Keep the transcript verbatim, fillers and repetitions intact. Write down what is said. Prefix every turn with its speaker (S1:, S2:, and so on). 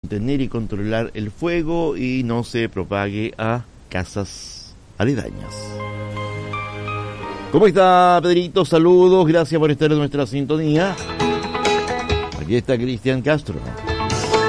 S1: contener y controlar el fuego y no se propague a casas aledañas. ¿Cómo está, Pedrito? Saludos, gracias por estar en nuestra sintonía. Aquí está Cristian Castro.